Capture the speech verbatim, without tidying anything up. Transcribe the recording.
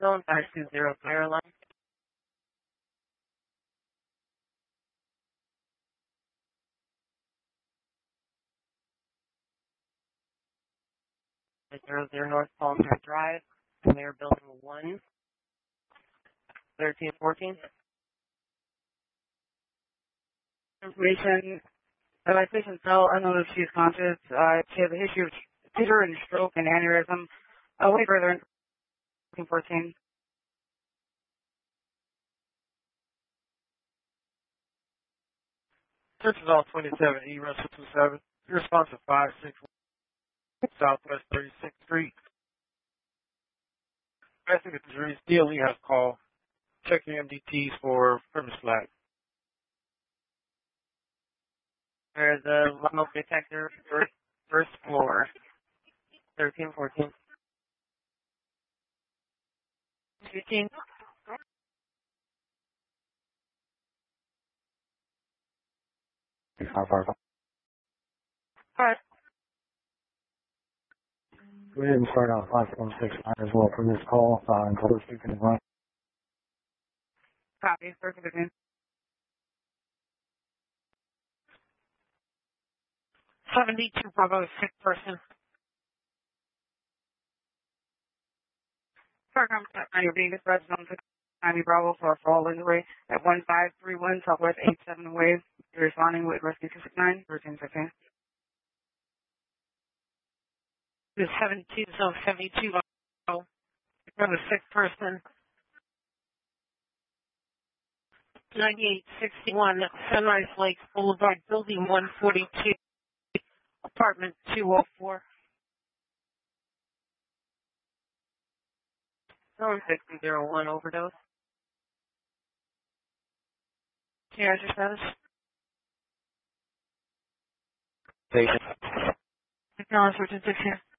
Zone five two zero, clear alarm. Zero zero North Palmer Drive, Mayor Building one, thirteen fourteen. Information. Uh, my patient fell. I don't know if she's conscious. Uh, she has a history of seizure and stroke and aneurysm. Uh, wait further. thirteen fourteen. Church is all twenty-seven E, Russell two seven. Your response is five six one Southwest thirty-sixth Street. Basic injuries, D L E has call. Check your M D Ts for premise flag. There's a smoke detector, first, first floor, thirteen fourteen. fifteen. How far? Alright. Go ahead and start out five one six nine as well for this call. Uh, and close speaking as well. Copy. thirteen fifteen. seventy-two Bravo, sick person. Fire contact on your being dispatched on six ninety Bravo for a fall injury at one five three one Southwest eight seven Wave. You're responding with rescue two six nine, thirteen fifteen. The seventy-two, zone seventy-two Bravo, from a sick person. ninety-eight sixty-one Sunrise Lakes Boulevard, Building one forty-two, Apartment two oh four. Zone sixty zero one, overdose. Here's your status. Patient. Acknowledge urgent here.